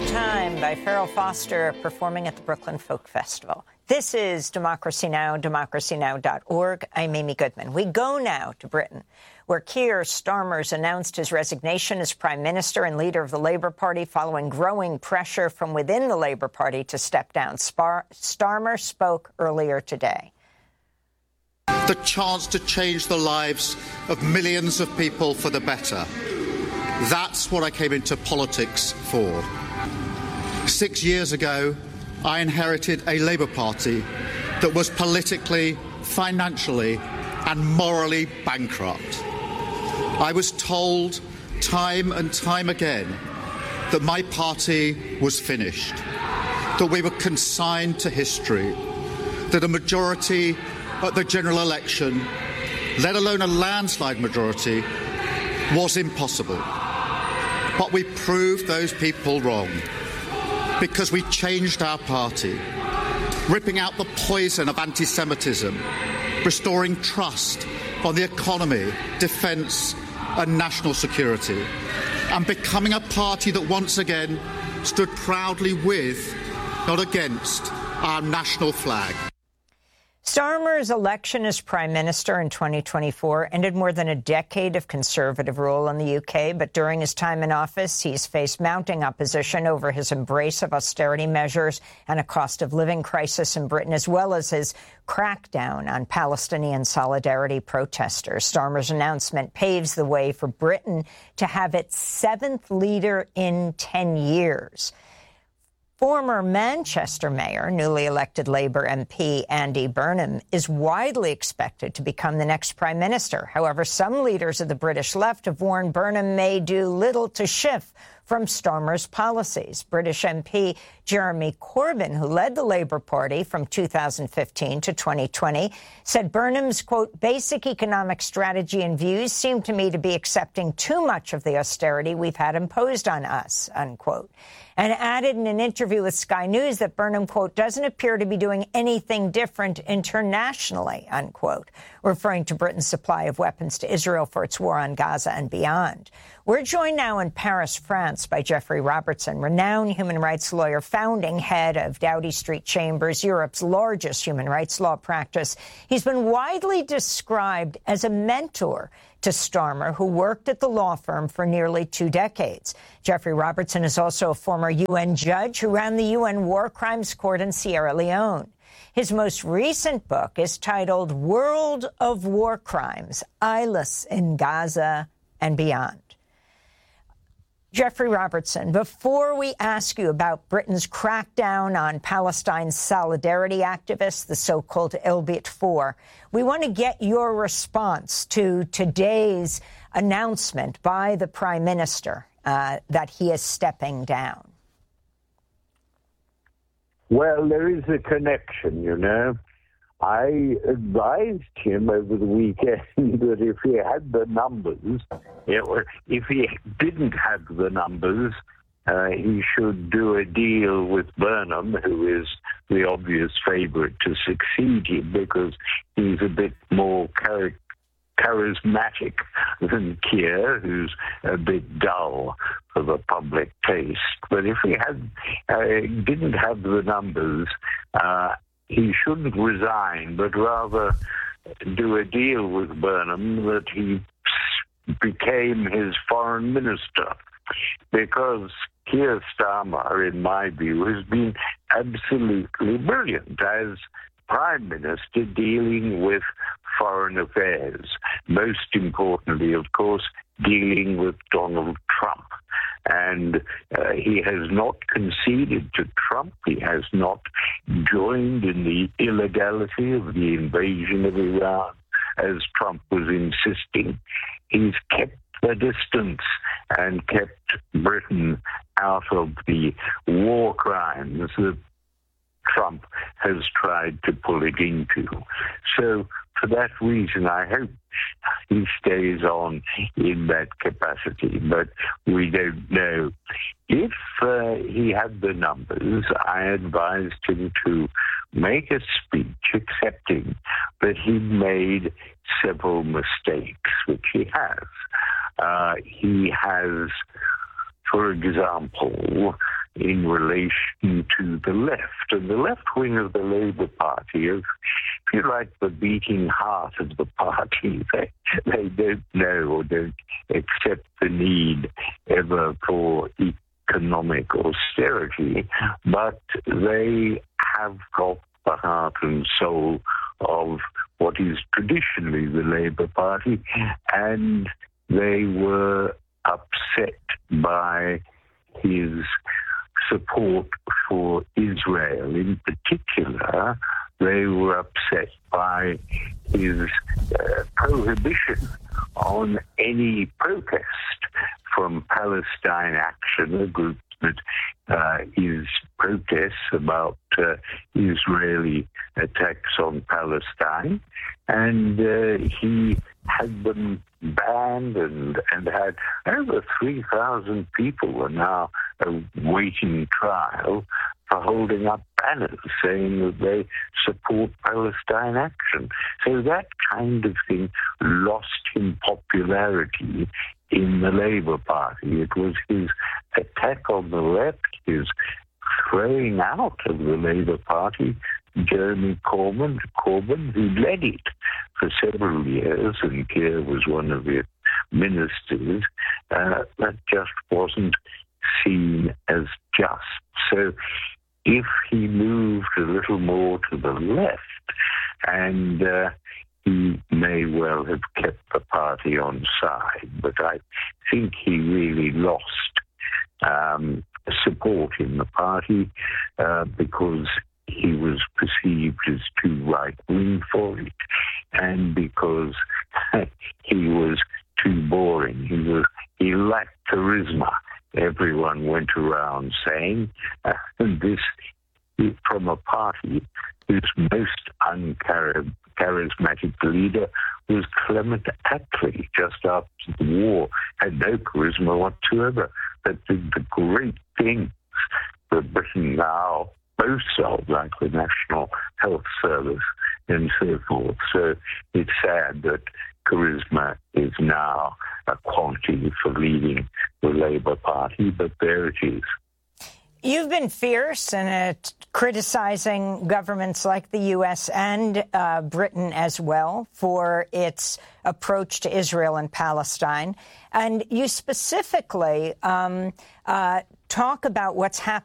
Time by Farrell Foster performing at the Brooklyn Folk Festival. This is Democracy Now!, democracynow.org. I'm Amy Goodman. We go now to Britain, where Keir Starmer's announced his resignation as Prime Minister and leader of the Labour Party following growing pressure from within the Labour Party to step down. Starmer spoke earlier today. The chance to change the lives of millions of people for the better. That's what I came into politics for. 6 years ago, I inherited a Labour Party that was politically, financially and morally bankrupt. I was told time and time again that my party was finished, that we were consigned to history, that a majority at the general election, let alone a landslide majority, was impossible. But we proved those people wrong, because we changed our party, ripping out the poison of anti-Semitism, restoring trust on the economy, defence and national security, and becoming a party that once again stood proudly with, not against, our national flag. Starmer's election as Prime Minister in 2024 ended more than a decade of Conservative rule in the UK, but during his time in office, he's faced mounting opposition over his embrace of austerity measures and a cost of living crisis in Britain, as well as his crackdown on Palestinian solidarity protesters. Starmer's announcement paves the way for Britain to have its seventh leader in 10 years. Former Manchester Mayor, newly elected Labour MP Andy Burnham, is widely expected to become the next Prime Minister. However, some leaders of the British left have warned Burnham may do little to shift from Starmer's policies. British MP Jeremy Corbyn, who led the Labour Party from 2015 to 2020, said Burnham's, quote, basic economic strategy and views seem to me to be accepting too much of the austerity we've had imposed on us, unquote, and added in an interview with Sky News that Burnham, quote, doesn't appear to be doing anything different internationally, unquote, referring to Britain's supply of weapons to Israel for its war on Gaza and beyond. We're joined now in Paris, France, by Jeffrey Robertson, renowned human rights lawyer, founding head of Doughty Street Chambers, Europe's largest human rights law practice. He's been widely described as a mentor to Starmer, who worked at the law firm for nearly 2 decades. Jeffrey Robertson is also a former UN judge who ran the UN War Crimes Court in Sierra Leone. His most recent book is titled World of War Crimes, Eyeless in Gaza and Beyond. Jeffrey Robertson, before we ask you about Britain's crackdown on Palestine's solidarity activists, the so-called Elbit 4, we want to get your response to today's announcement by the Prime Minister that he is stepping down. Well, there is a connection, you know. I advised him over the weekend that if he had the numbers, if he didn't have the numbers, he should do a deal with Burnham, who is the obvious favourite to succeed him, because he's a bit more charismatic than Keir, who's a bit dull for the public taste. But if he didn't have the numbers, he shouldn't resign, but rather do a deal with Burnham that he became his foreign minister, because Keir Starmer, in my view, has been absolutely brilliant as Prime Minister dealing with foreign affairs, most importantly, of course, dealing with Donald Trump. And he has not conceded to Trump. He has not joined in the illegality of the invasion of Iran, as Trump was insisting. He's kept the distance and kept Britain out of the war crimes that Trump has tried to pull it into. So for that reason, I hope he stays on in that capacity, but we don't know. If he had the numbers, I advised him to make a speech accepting that he'd made several mistakes, which he has. He has, for example, in relation to the left. And the left wing of the Labour Party is, if you like, the beating heart of the party. They don't know or don't accept the need ever for economic austerity, but they have got the heart and soul of what is traditionally the Labour Party, and they were upset by his support for Israel. In particular, they were upset by his prohibition on any protest from Palestine Action, a group that is protests about Israeli attacks on Palestine. And he had them banned and had over 3,000 people were now awaiting trial for holding up banners saying that they support Palestine Action. So that kind of thing lost him popularity in the Labour Party. It was his attack on the left, his throwing out of the Labour Party Jeremy Corbyn, who led it for several years, and Keir was one of the ministers, that just wasn't seen as just. So if he moved a little more to the left, and he may well have kept the party on side, but I think he really lost support in the party because he was perceived as too right-wing for it, and because he was too boring. He lacked charisma. Everyone went around saying, and this from a party whose most uncharismatic leader was Clement Attlee, just after the war, had no charisma whatsoever, that did the great things that Britain now boasts of, like the National Health Service and so forth. So it's sad that charisma is now a quality for leading the Labour Party, but there it is. You've been fierce in criticizing governments like the U.S. and Britain as well for its approach to Israel and Palestine. And you specifically talk about what's happening